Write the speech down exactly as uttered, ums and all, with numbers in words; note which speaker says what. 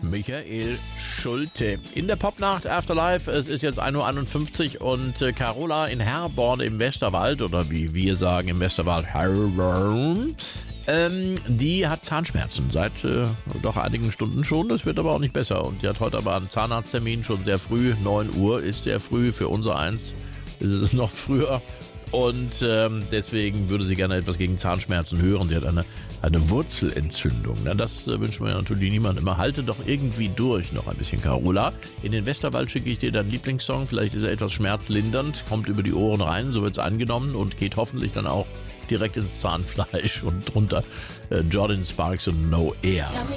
Speaker 1: Michael Schulte. In der Popnacht Afterlife, es ist jetzt ein Uhr einundfünfzig und äh, Carola in Herborn im Westerwald, oder wie wir sagen im Westerwald, Herborn, ähm, die hat Zahnschmerzen seit äh, doch einigen Stunden schon. Das wird aber auch nicht besser. Und die hat heute aber einen Zahnarzttermin, schon sehr früh. neun Uhr ist sehr früh, für unser eins ist es noch früher. Und ähm, deswegen würde sie gerne etwas gegen Zahnschmerzen hören. Sie hat eine, eine Wurzelentzündung. Na, das äh, wünschen wir natürlich niemandem. Immer halte doch irgendwie durch noch ein bisschen, Carola. In den Westerwald schicke ich dir deinen Lieblingssong. Vielleicht ist er etwas schmerzlindernd, kommt über die Ohren rein, so wird es angenommen und geht hoffentlich dann auch direkt ins Zahnfleisch und drunter äh, Jordan Sparks und No Air.
Speaker 2: Tell me